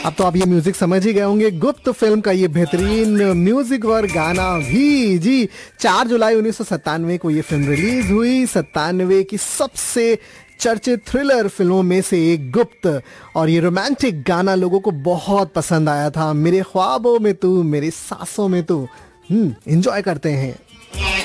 अब तो आप ये म्यूजिक समझ ही गए होंगे, गुप्त फिल्म का ये बेहतरीन म्यूजिक और गाना भी जी। 4 जुलाई 1997 को ये फिल्म रिलीज हुई। 97 की सबसे चर्चित थ्रिलर फिल्मों में से एक गुप्त, और ये रोमांटिक गाना लोगों को बहुत पसंद आया था। मेरे ख्वाबों में तू, मेरी सांसों में तू। एंजॉय करते हैं।